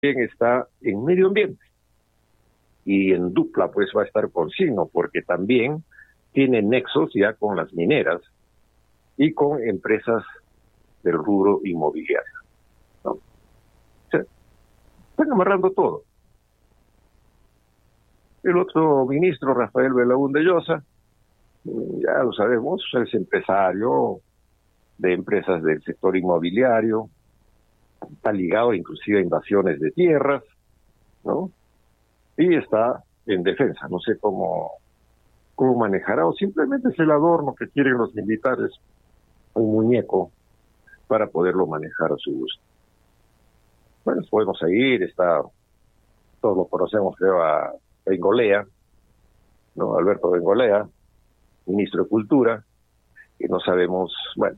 está en medio ambiente y en dupla pues va a estar con Signo, porque también tiene nexos ya con las mineras y con empresas del rubro inmobiliario, ¿no? O sea, están amarrando todo. El otro ministro, Rafael Belaúnde Llosa, ya lo sabemos, es empresario de empresas del sector inmobiliario, está ligado inclusive a invasiones de tierras, ¿no? Y está en defensa, no sé cómo manejará, o simplemente es el adorno que quieren los militares, un muñeco para poderlo manejar a su gusto. Bueno, podemos seguir, todos lo conocemos, creo, a Bengolea, ¿no? Alberto Bengolea, ministro de Cultura, que no sabemos, bueno,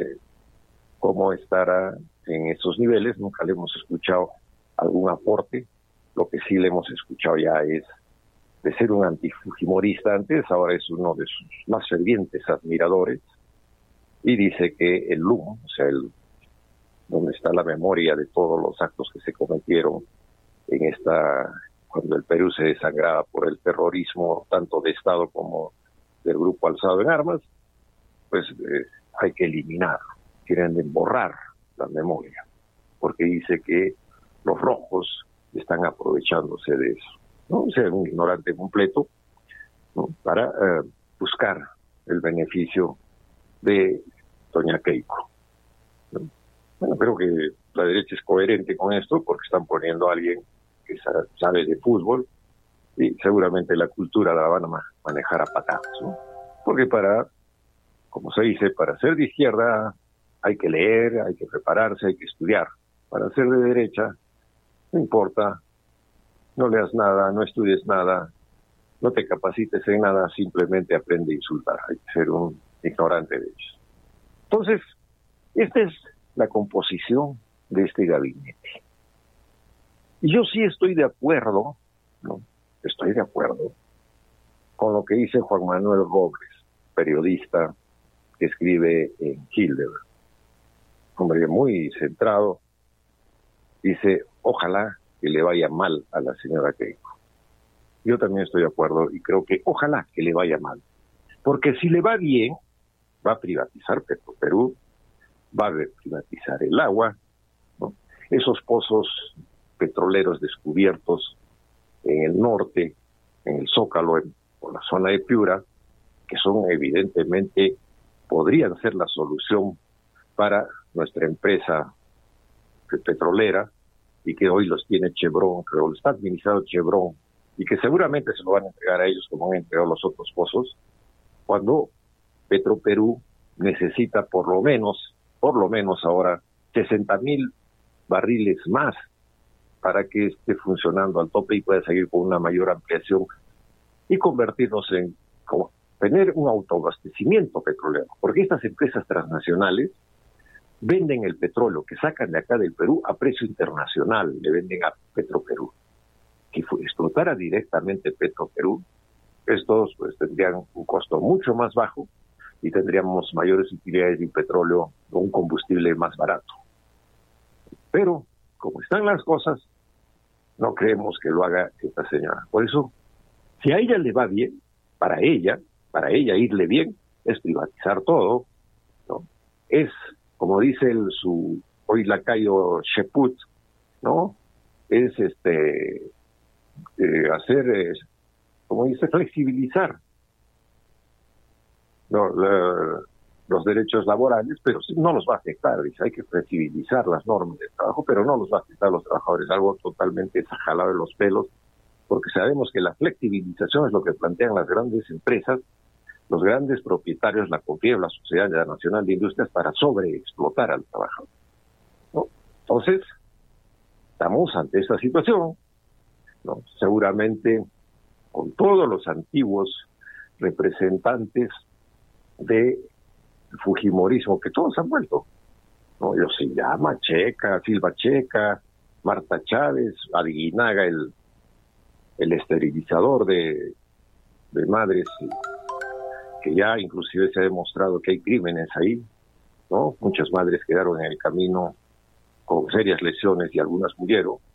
cómo estará en esos niveles, nunca le hemos escuchado algún aporte. Lo que sí le hemos escuchado ya es de ser un antifujimorista antes, ahora es uno de sus más fervientes admiradores, y dice que el LUM, o sea, donde está la memoria de todos los actos que se cometieron cuando el Perú se desangraba por el terrorismo, tanto de Estado como del grupo alzado en armas, pues hay que eliminarlo, quieren borrar la memoria, porque dice que los rojos están aprovechándose de eso, ¿no? O sea, un ignorante completo, ¿no? Para buscar el beneficio de doña Keiko, ¿no? Bueno, creo que la derecha es coherente con esto, porque están poniendo a alguien que sabe de fútbol, y seguramente la cultura la van a manejar a patadas, ¿no? Porque como se dice, para ser de izquierda hay que leer, hay que prepararse, hay que estudiar. Para ser de derecha, no importa, no leas nada, no estudies nada, no te capacites en nada, simplemente aprende a insultar. Hay que ser un ignorante de ellos. Entonces, esta es la composición de este gabinete. Y yo sí estoy de acuerdo, ¿no? Estoy de acuerdo con lo que dice Juan Manuel Robles, periodista que escribe en Hildebrand. Hombre muy centrado, dice, ojalá que le vaya mal a la señora Keiko. Yo también estoy de acuerdo y creo que ojalá que le vaya mal, porque si le va bien, va a privatizar Petroperú, va a privatizar el agua, ¿no? Esos pozos petroleros descubiertos en el norte, en el Zócalo, por la zona de Piura, que son evidentemente, podrían ser la solución para nuestra empresa petrolera, y que hoy los tiene Chevron, que lo está administrando Chevron, y que seguramente se lo van a entregar a ellos como han entregado los otros pozos, cuando Petroperú necesita por lo menos ahora 60,000 barriles más para que esté funcionando al tope y pueda seguir con una mayor ampliación y convertirnos en tener un autoabastecimiento petrolero, porque estas empresas transnacionales venden el petróleo que sacan de acá del Perú a precio internacional, le venden a Petroperú. Si explotara directamente Petroperú, estos pues tendrían un costo mucho más bajo y tendríamos mayores utilidades de petróleo o un combustible más barato. Pero, como están las cosas, no creemos que lo haga esta señora. Por eso, si a ella le va bien, para ella irle bien, es privatizar todo, ¿no? Es, como dice su hoy lacayo Cheput, ¿no? Es hacer, como dice, flexibilizar, ¿no? Los derechos laborales, pero no los va a afectar. Dice, hay que flexibilizar las normas de trabajo, pero no los va a afectar a los trabajadores, algo totalmente jalado de los pelos, porque sabemos que la flexibilización es lo que plantean las grandes empresas, los grandes propietarios, la COFIEB, la Sociedad Nacional de Industrias, para sobreexplotar al trabajador, ¿no? Entonces, estamos ante esta situación, ¿no? Seguramente con todos los antiguos representantes de fujimorismo, que todos han vuelto, ¿no? Yoshiyama, Checa, Silva Checa, Marta Chávez, Aguinaga, el esterilizador de madres, que ya inclusive se ha demostrado que hay crímenes ahí, ¿no? Muchas madres quedaron en el camino con serias lesiones y algunas murieron.